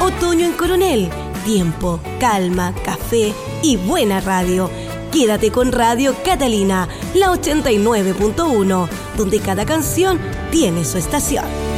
Otoño en Coronel. Tiempo, calma, café y buena radio. Quédate con Radio Catalina, la 89.1, donde cada canción tiene su estación.